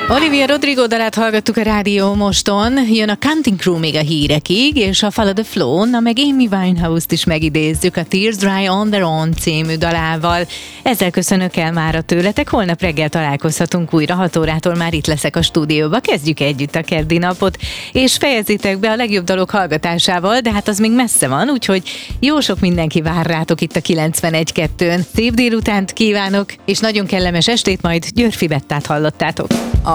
Olivia Rodrigo dalát hallgattuk a Rádió Moston, jön a Counting Crew még a hírekig, és a Follow the Flow, na meg Amy Winehouse-t is megidézzük a Tears Dry on Their Own című dalával. Ezzel köszönök el mára tőletek, holnap reggel találkozhatunk újra, 6 órától már itt leszek a stúdióba, kezdjük együtt a keddi napot, és fejezitek be a legjobb dalok hallgatásával, de hát az még messze van, úgyhogy jó sok mindenki vár rátok itt a 91.2-n. Szép délutánt kívánok, és nagyon kellemes estét, majd Györfi Bettát hallottátok.